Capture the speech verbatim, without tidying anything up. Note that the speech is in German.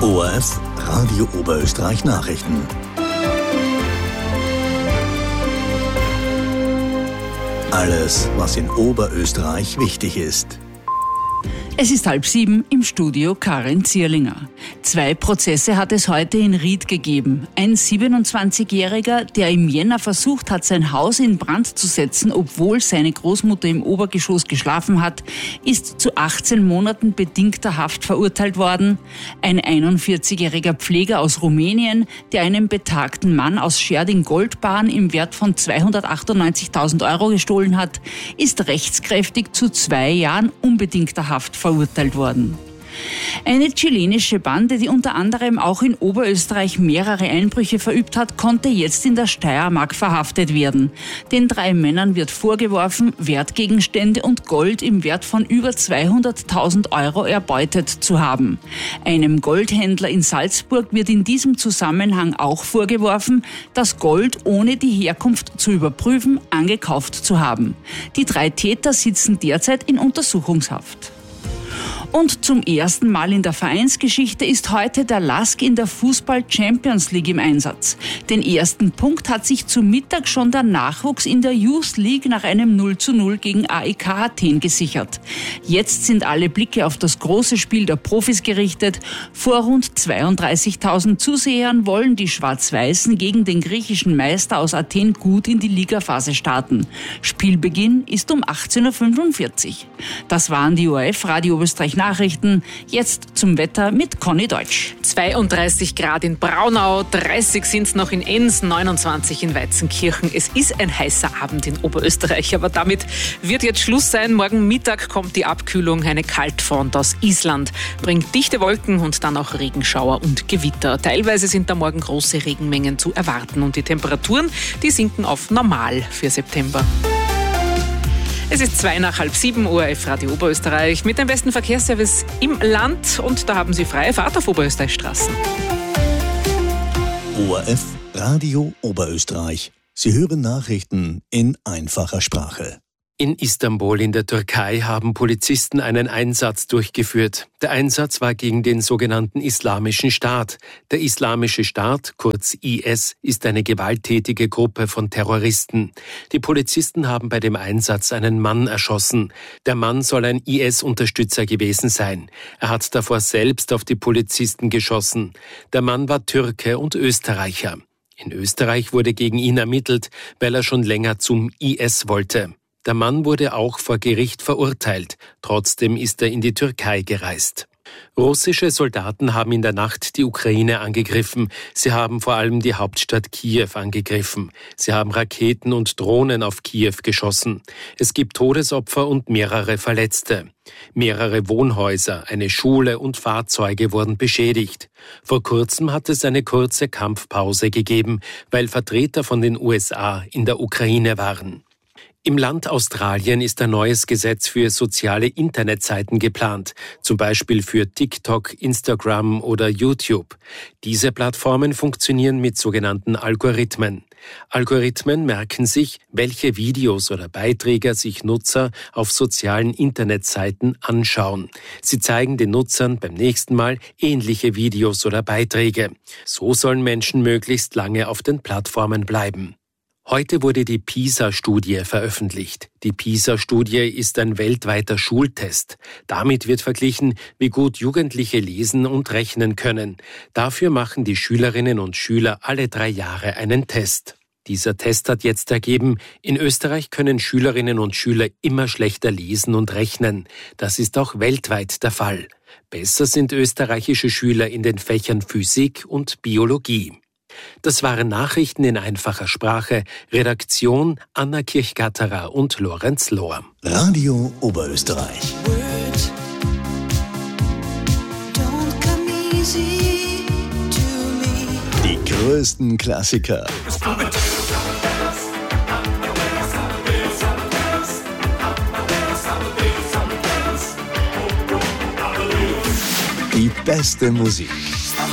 O R F Radio Oberösterreich Nachrichten. Alles, was in Oberösterreich wichtig ist. Es ist halb sieben, im Studio Karin Zierlinger. Zwei Prozesse hat es heute in Ried gegeben. Ein siebenundzwanzigjähriger, der im Jänner versucht hat, sein Haus in Brand zu setzen, obwohl seine Großmutter im Obergeschoss geschlafen hat, ist zu achtzehn Monaten bedingter Haft verurteilt worden. Ein einundvierzigjähriger Pfleger aus Rumänien, der einem betagten Mann aus Scherding Goldbahn im Wert von zweihundertachtundneunzigtausend Euro gestohlen hat, ist rechtskräftig zu zwei Jahren unbedingter Haft verurteilt worden. Eine chilenische Bande, die unter anderem auch in Oberösterreich mehrere Einbrüche verübt hat, konnte jetzt in der Steiermark verhaftet werden. Den drei Männern wird vorgeworfen, Wertgegenstände und Gold im Wert von über zweihunderttausend Euro erbeutet zu haben. Einem Goldhändler in Salzburg wird in diesem Zusammenhang auch vorgeworfen, das Gold ohne die Herkunft zu überprüfen angekauft zu haben. Die drei Täter sitzen derzeit in Untersuchungshaft. Und zum ersten Mal in der Vereinsgeschichte ist heute der Lask in der Fußball-Champions League im Einsatz. Den ersten Punkt hat sich zu Mittag schon der Nachwuchs in der Youth League nach einem null zu null gegen A E K Athen gesichert. Jetzt sind alle Blicke auf das große Spiel der Profis gerichtet. Vor rund zweiunddreißigtausend Zusehern wollen die Schwarz-Weißen gegen den griechischen Meister aus Athen gut in die Ligaphase starten. Spielbeginn ist um achtzehn Uhr fünfundvierzig. Das waren die O R F Radio Oberösterreich Nachrichten. Jetzt zum Wetter mit Conny Deutsch. zweiunddreißig Grad in Braunau, dreißig sind es noch in Enns, neunundzwanzig in Weizenkirchen. Es ist ein heißer Abend in Oberösterreich, aber damit wird jetzt Schluss sein. Morgen Mittag kommt die Abkühlung. Eine Kaltfront aus Island bringt dichte Wolken und dann auch Regenschauer und Gewitter. Teilweise sind da morgen große Regenmengen zu erwarten und die Temperaturen, die sinken auf normal für September. Es ist zwei nach halb sieben, O R F Radio Oberösterreich mit dem besten Verkehrsservice im Land und da haben Sie freie Fahrt auf Oberösterreichstraßen. O R F Radio Oberösterreich. Sie hören Nachrichten in einfacher Sprache. In Istanbul in der Türkei haben Polizisten einen Einsatz durchgeführt. Der Einsatz war gegen den sogenannten Islamischen Staat. Der Islamische Staat, kurz I S, ist eine gewalttätige Gruppe von Terroristen. Die Polizisten haben bei dem Einsatz einen Mann erschossen. Der Mann soll ein I S-Unterstützer gewesen sein. Er hat davor selbst auf die Polizisten geschossen. Der Mann war Türke und Österreicher. In Österreich wurde gegen ihn ermittelt, weil er schon länger zum I S wollte. Der Mann wurde auch vor Gericht verurteilt. Trotzdem ist er in die Türkei gereist. Russische Soldaten haben in der Nacht die Ukraine angegriffen. Sie haben vor allem die Hauptstadt Kiew angegriffen. Sie haben Raketen und Drohnen auf Kiew geschossen. Es gibt Todesopfer und mehrere Verletzte. Mehrere Wohnhäuser, eine Schule und Fahrzeuge wurden beschädigt. Vor kurzem hat es eine kurze Kampfpause gegeben, weil Vertreter von den U S A in der Ukraine waren. Im Land Australien ist ein neues Gesetz für soziale Internetseiten geplant, zum Beispiel für TikTok, Instagram oder YouTube. Diese Plattformen funktionieren mit sogenannten Algorithmen. Algorithmen merken sich, welche Videos oder Beiträge sich Nutzer auf sozialen Internetseiten anschauen. Sie zeigen den Nutzern beim nächsten Mal ähnliche Videos oder Beiträge. So sollen Menschen möglichst lange auf den Plattformen bleiben. Heute wurde die PISA-Studie veröffentlicht. Die PISA-Studie ist ein weltweiter Schultest. Damit wird verglichen, wie gut Jugendliche lesen und rechnen können. Dafür machen die Schülerinnen und Schüler alle drei Jahre einen Test. Dieser Test hat jetzt ergeben, in Österreich können Schülerinnen und Schüler immer schlechter lesen und rechnen. Das ist auch weltweit der Fall. Besser sind österreichische Schüler in den Fächern Physik und Biologie. Das waren Nachrichten in einfacher Sprache. Redaktion Anna Kirchgatterer und Lorenz Lohr. Radio Oberösterreich. Die größten Klassiker. Die beste Musik.